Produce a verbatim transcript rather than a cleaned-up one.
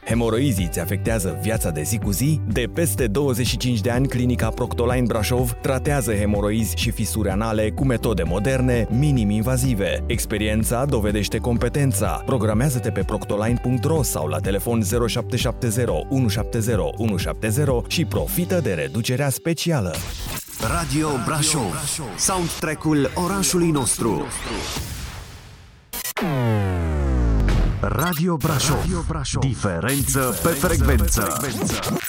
Hemoroizii îți afectează viața de zi cu zi? De peste douăzeci și cinci de ani, Clinica Proctoline Brașov tratează hemoroizi și fisuri anale cu metode moderne, minim-invazive. Experiența dovedește competența. Programează-te pe proctoline punct ro sau la telefon zero șapte șapte zero unu șapte zero unu șapte zero și profită de reducerea specială. Radio Brașov, soundtrack-ul orașului nostru. Radio Brașov, diferență pe frecvență.